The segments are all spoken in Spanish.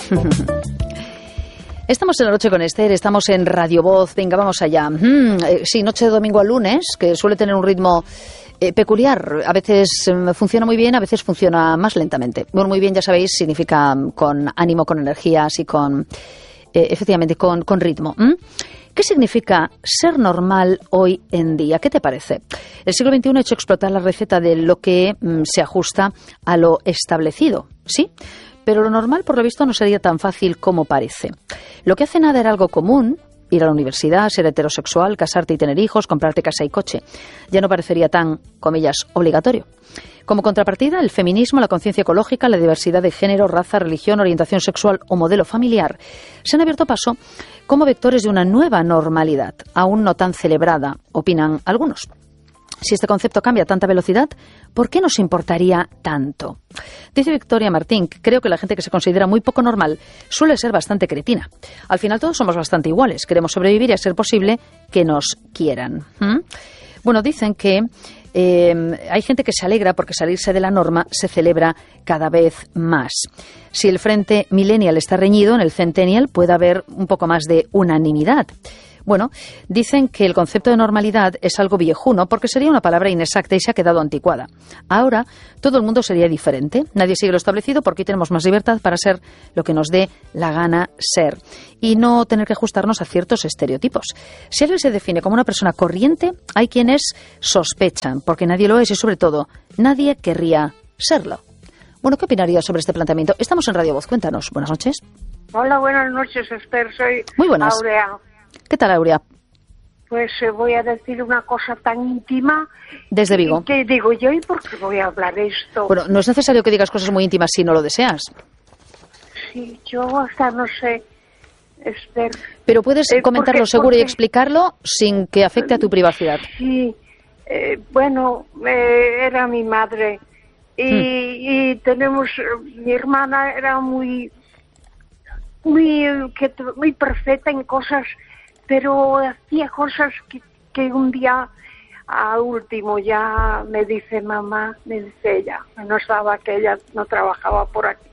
Estamos en La Noche con Esther, estamos en Radio Voz. Venga, vamos allá. Sí, noche de domingo a lunes, que suele tener un ritmo peculiar. A veces funciona muy bien, a veces funciona más lentamente. Bueno, muy bien, ya sabéis, significa con ánimo, con energías y con, efectivamente, con ritmo. ¿Qué significa ser normal hoy en día? ¿Qué te parece? El siglo XXI ha hecho explotar la receta de lo que se ajusta a lo establecido, ¿sí? Pero lo normal, por lo visto, no sería tan fácil como parece. Lo que hace nada era algo común, ir a la universidad, ser heterosexual, casarte y tener hijos, comprarte casa y coche. Ya no parecería tan, comillas, obligatorio. Como contrapartida, el feminismo, la conciencia ecológica, la diversidad de género, raza, religión, orientación sexual o modelo familiar se han abierto paso como vectores de una nueva normalidad, aún no tan celebrada, opinan algunos. Si este concepto cambia a tanta velocidad, ¿por qué nos importaría tanto? Dice Victoria Martín, creo que la gente que se considera muy poco normal suele ser bastante cretina. Al final todos somos bastante iguales, queremos sobrevivir y a ser posible que nos quieran. Bueno, dicen que hay gente que se alegra porque salirse de la norma se celebra cada vez más. Si el frente millennial está reñido, en el centennial puede haber un poco más de unanimidad. Bueno, dicen que el concepto de normalidad es algo viejuno porque sería una palabra inexacta y se ha quedado anticuada. Ahora todo el mundo sería diferente. Nadie sigue lo establecido porque hoy tenemos más libertad para ser lo que nos dé la gana ser y no tener que ajustarnos a ciertos estereotipos. Si alguien se define como una persona corriente, hay quienes sospechan porque nadie lo es y sobre todo nadie querría serlo. Bueno, ¿qué opinarías sobre este planteamiento? Estamos en Radio Voz, cuéntanos. Buenas noches. Hola, buenas noches, Esther. Soy Muy buenas. Aurea. ¿Qué tal, Aurea? Pues voy a decir una cosa tan íntima. Desde Vigo. ¿Qué digo yo y por qué voy a hablar esto? Bueno, no es necesario que digas cosas muy íntimas si no lo deseas. Sí, yo hasta no sé, Esther. Pero puedes comentarlo seguro y explicarlo sin que afecte a tu privacidad. Sí, bueno, era mi madre y tenemos, mi hermana era muy perfecta en cosas, pero hacía cosas que un día a último ya me dice mamá, me dice ella, no estaba, que ella no trabajaba por aquí,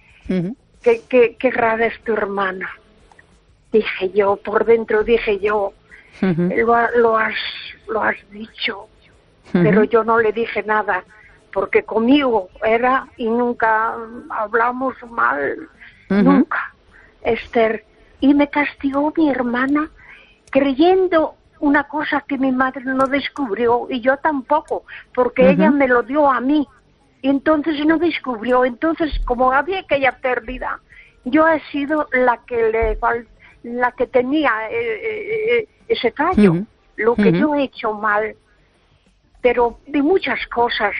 qué rara es tu hermana. Dije yo, por dentro dije yo, lo has dicho, pero yo no le dije nada, porque conmigo era y nunca hablamos mal, nunca, Esther. Y me castigó mi hermana creyendo una cosa que mi madre no descubrió y yo tampoco, porque ella me lo dio a mí. Y entonces no descubrió. Entonces, como había aquella pérdida, yo he sido la que tenía ese callo, lo que yo he hecho mal. Pero de muchas cosas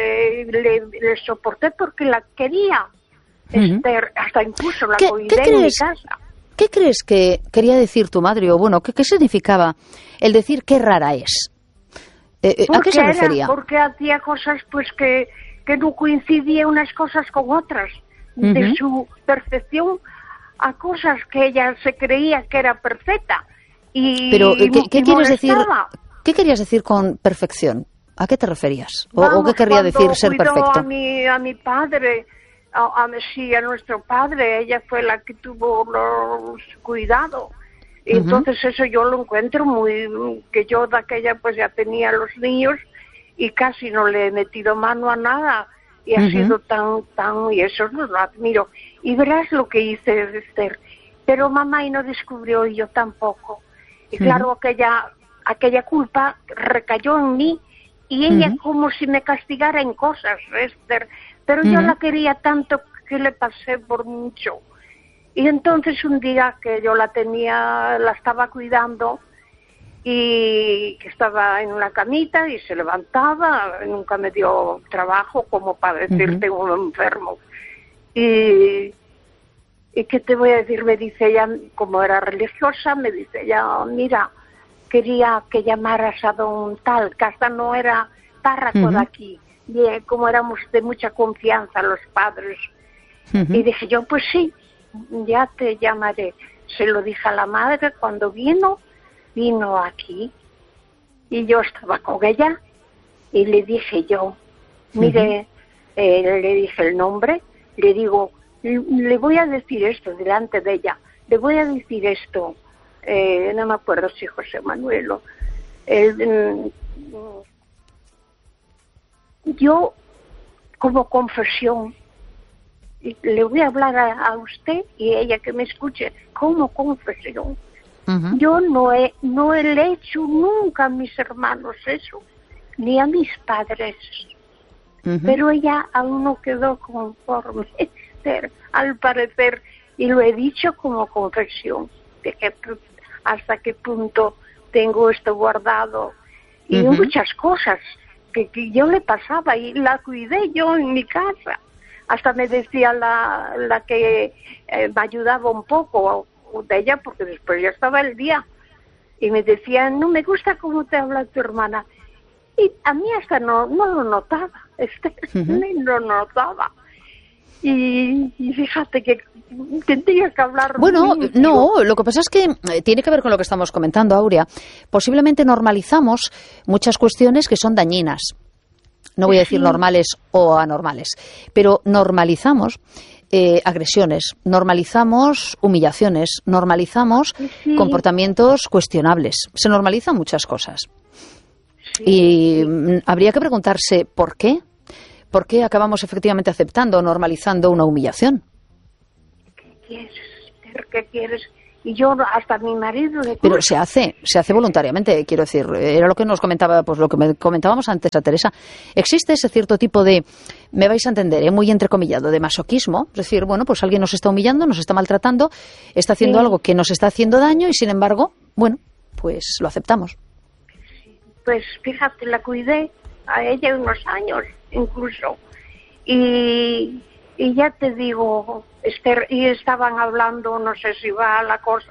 le soporté porque la quería, Esther, hasta incluso la cuidé en mi casa. ¿Qué crees que quería decir tu madre? O bueno, ¿qué significaba el decir qué rara es? ¿A qué se refería? Porque hacía cosas pues que no coincidían unas cosas con otras. De su perfección a cosas que ella se creía que era perfecta. Pero, ¿qué quieres decir? ¿Qué querías decir con perfección? ¿A qué te referías? ¿O qué querría decir ser perfecto? A mi padre, a nuestro padre, ella fue la que tuvo los cuidado. Y entonces eso yo lo encuentro que yo de aquella pues ya tenía los niños y casi no le he metido mano a nada. Y ha sido tan, y eso no lo admiro. Y verás lo que hice, Esther. Pero mamá y no descubrió y yo tampoco. Y claro, aquella culpa recayó en mí y ella como si me castigara en cosas, Esther. Pero yo la quería tanto que le pasé por mucho. Y entonces un día que yo la estaba cuidando y que estaba en una camita y se levantaba, nunca me dio trabajo como para decirte un enfermo. Y ¿qué te voy a decir? Me dice ella, como era religiosa, me dice ella, mira, quería que llamaras a don tal, que hasta no era párroco de aquí. Bien, como éramos de mucha confianza los padres. Y dije yo, pues sí, ya te llamaré. Se lo dije a la madre cuando vino aquí y yo estaba con ella y le dije yo, mire, le dije el nombre, le digo, le voy a decir esto delante de ella, le voy a decir esto, no me acuerdo si José Manuel o... yo, como confesión, le voy a hablar a usted y a ella que me escuche, como confesión. Uh-huh. Yo no le he hecho nunca a mis hermanos eso, ni a mis padres. Uh-huh. Pero ella aún no quedó conforme, al parecer, y lo he dicho como confesión, de que hasta qué punto tengo esto guardado, y uh-huh. muchas cosas que yo le pasaba y la cuidé yo en mi casa. Hasta me decía la que me ayudaba un poco de ella, porque después ya estaba el día, y me decía, no me gusta cómo te habla tu hermana. Y a mí hasta no lo notaba, uh-huh. ni lo notaba. Y fíjate que tendría que hablar. Bueno, no, lo que pasa es que tiene que ver con lo que estamos comentando, Aurea. Posiblemente normalizamos muchas cuestiones que son dañinas. No voy a decir normales o anormales, pero normalizamos agresiones, normalizamos humillaciones, normalizamos comportamientos cuestionables. Se normalizan muchas cosas. Sí. Y habría que preguntarse ¿por qué? ¿Por qué acabamos efectivamente aceptando o normalizando una humillación? ¿Qué quieres? ¿Qué quieres? Y yo hasta mi marido le... Pero se hace voluntariamente, quiero decir, era lo que nos comentaba, pues lo que comentábamos antes a Teresa. Existe ese cierto tipo de, me vais a entender, muy entrecomillado, de masoquismo, es decir, bueno, pues alguien nos está humillando, nos está maltratando, está haciendo algo que nos está haciendo daño y sin embargo, bueno, pues lo aceptamos. Pues fíjate, la cuidé a ella unos años incluso, y ya te digo, Esther, y estaban hablando, no sé si va la cosa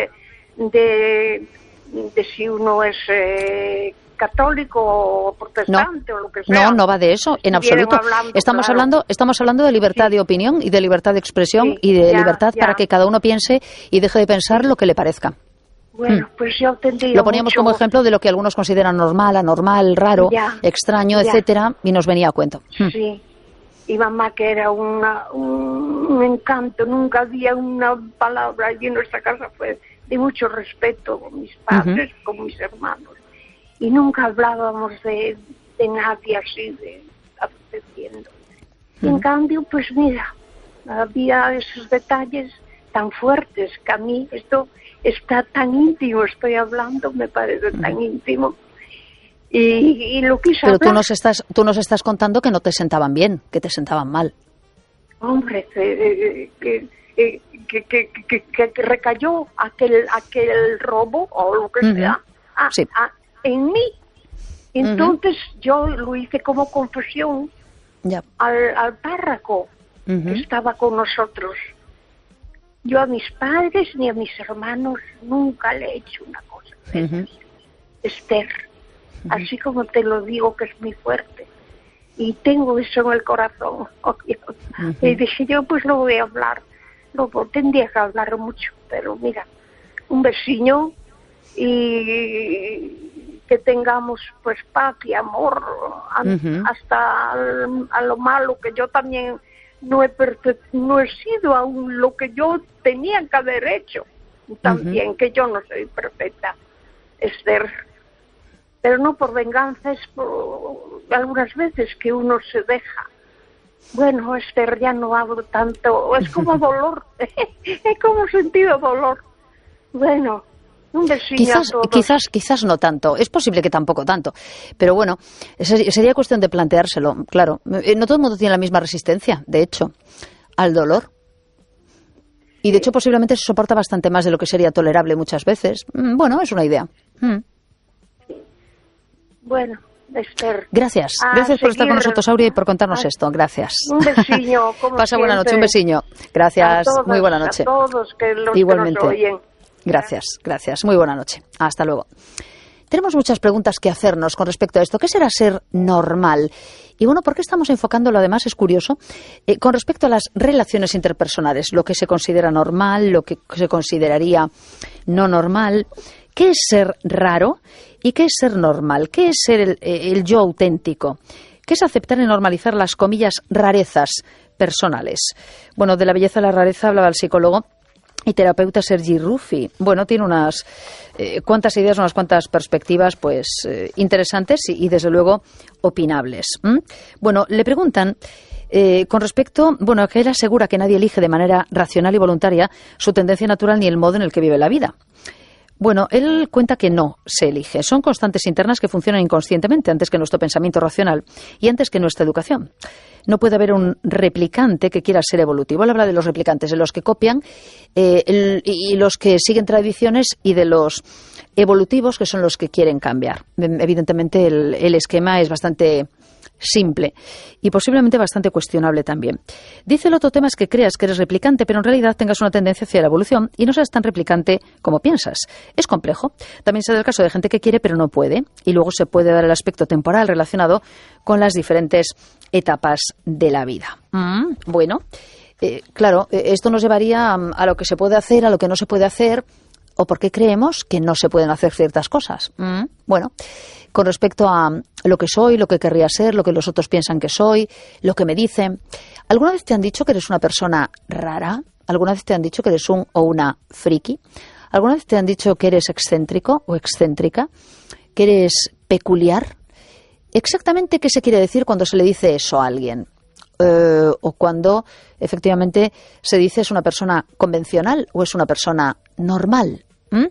de si uno es católico o protestante o lo que sea. No va de eso, en absoluto. Estamos hablando de libertad de opinión y de libertad de expresión y de libertad para que cada uno piense y deje de pensar lo que le parezca. Bueno, pues yo tendría lo poníamos como ejemplo de lo que algunos consideran normal, anormal, raro, extraño, etcétera, y nos venía a cuento. Sí. Y mamá, que era un encanto, nunca había una palabra allí en nuestra casa, fue de mucho respeto con mis padres, con mis hermanos. Y nunca hablábamos de nadie así, de apeteciendo. En cambio, pues mira, había esos detalles tan fuertes que a mí esto está tan íntimo, estoy hablando, me parece tan íntimo. Y lo quise Pero hablar. tú nos estás contando que no te sentaban bien, que te sentaban mal. Hombre, que recayó aquel robo o lo que sea en mí. Entonces yo lo hice como confesión al párroco que estaba con nosotros. Yo a mis padres ni a mis hermanos nunca le he hecho una cosa de esas. Esther. Así como te lo digo, que es muy fuerte. Y tengo eso en el corazón. Y dije yo, pues lo voy a hablar. Luego tendría que hablar mucho, pero mira, un vecino y que tengamos pues paz y amor hasta a lo malo, que yo también no he sido aún lo que yo tenía que haber hecho. También, que yo no soy perfecta, Esther. Pero no por venganza, es por algunas veces que uno se deja. Bueno, Esther, ya no hablo tanto, es como dolor, es como sentido dolor. Bueno, un besito a todos. Quizás no tanto, es posible que tampoco tanto, pero bueno, sería cuestión de planteárselo, claro. No todo el mundo tiene la misma resistencia, de hecho, al dolor. Y de hecho posiblemente se soporta bastante más de lo que sería tolerable muchas veces. Bueno, es una idea. Bueno, Esther. Gracias por estar con nosotros, Aurea, y por contarnos esto. Gracias. Un besiño, como Pasa buena noche, un besiño. Gracias, muy buena noche. A todos Igualmente. Que nos oyen. Gracias, muy buena noche. Hasta luego. Tenemos muchas preguntas que hacernos con respecto a esto. ¿Qué será ser normal? Y bueno, ¿por qué estamos enfocándolo? Además, es curioso, con respecto a las relaciones interpersonales, lo que se considera normal, lo que se consideraría no normal. ¿Qué es ser raro y qué es ser normal? ¿Qué es ser el yo auténtico? ¿Qué es aceptar y normalizar las comillas rarezas personales. Bueno, de la belleza a la rareza hablaba el psicólogo y terapeuta Sergi Ruffi. Bueno, tiene unas cuantas ideas, unas cuantas perspectivas pues interesantes y desde luego opinables. Bueno, le preguntan con respecto, a que él asegura que nadie elige de manera racional y voluntaria su tendencia natural ni el modo en el que vive la vida. Bueno, él cuenta que no se elige. Son constantes internas que funcionan inconscientemente antes que nuestro pensamiento racional y antes que nuestra educación. No puede haber un replicante que quiera ser evolutivo. Él habla de los replicantes, de los que copian y los que siguen tradiciones, y de los evolutivos, que son los que quieren cambiar. Evidentemente el esquema es bastante simple y posiblemente bastante cuestionable también. Dice, el otro tema es que creas que eres replicante, pero en realidad tengas una tendencia hacia la evolución y no seas tan replicante como piensas. Es complejo. También se da el caso de gente que quiere pero no puede, y luego se puede dar el aspecto temporal relacionado con las diferentes etapas de la vida. Bueno, claro, esto nos llevaría a lo que se puede hacer, a lo que no se puede hacer, o por qué creemos que no se pueden hacer ciertas cosas. Bueno, con respecto a lo que soy, lo que querría ser, lo que los otros piensan que soy, lo que me dicen. ¿Alguna vez te han dicho que eres una persona rara? ¿Alguna vez te han dicho que eres un o una friki? ¿Alguna vez te han dicho que eres excéntrico o excéntrica? ¿Que eres peculiar? ¿Exactamente qué se quiere decir cuando se le dice eso a alguien? O cuando efectivamente se dice es una persona convencional o es una persona normal.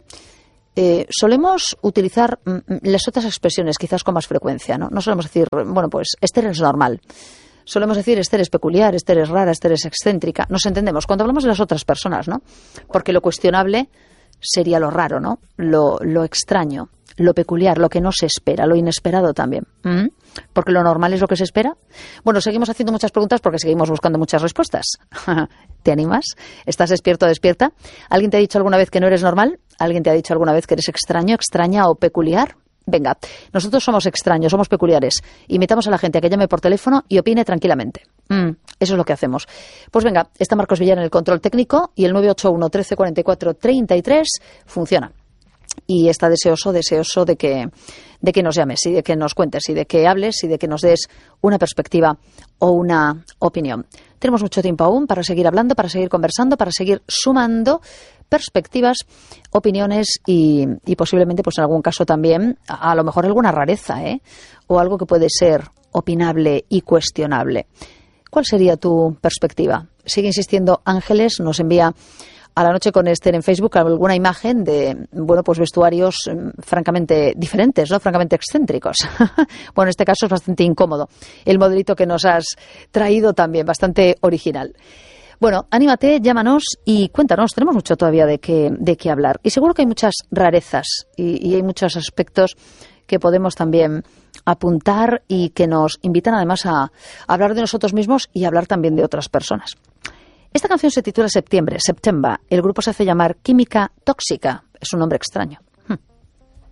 Solemos utilizar las otras expresiones quizás con más frecuencia, ¿no? No solemos decir, pues Esther es normal. Solemos decir Esther es peculiar, Esther es rara, Esther es excéntrica. Nos entendemos cuando hablamos de las otras personas, ¿no? Porque lo cuestionable sería lo raro, ¿no? Lo extraño, lo peculiar, lo que no se espera, lo inesperado también. Porque lo normal es lo que se espera. Bueno, seguimos haciendo muchas preguntas porque seguimos buscando muchas respuestas. ¿Te animas? ¿Estás despierto o despierta? ¿Alguien te ha dicho alguna vez que no eres normal? ¿Alguien te ha dicho alguna vez que eres extraño, extraña o peculiar? Venga, nosotros somos extraños, somos peculiares. Invitamos a la gente a que llame por teléfono y opine tranquilamente. Eso es lo que hacemos. Pues venga, está Marcos Villar en el control técnico y el 981 13 44 33 funciona. Y está deseoso de que nos llames y de que nos cuentes y de que hables y de que nos des una perspectiva o una opinión. Tenemos mucho tiempo aún para seguir hablando, para seguir conversando, para seguir sumando perspectivas, opiniones y posiblemente, pues en algún caso también, a lo mejor alguna rareza, o algo que puede ser opinable y cuestionable. ¿Cuál sería tu perspectiva? Sigue insistiendo Ángeles, nos envía a la noche con Esther en Facebook alguna imagen de, pues vestuarios francamente diferentes, ¿no? Francamente excéntricos. Bueno, en este caso es bastante incómodo. El modelito que nos has traído también, bastante original. Bueno, anímate, llámanos y cuéntanos. Tenemos mucho todavía de qué hablar. Y seguro que hay muchas rarezas y hay muchos aspectos que podemos también apuntar y que nos invitan además a hablar de nosotros mismos y hablar también de otras personas. Esta canción se titula September. El grupo se hace llamar Química Tóxica. Es un nombre extraño.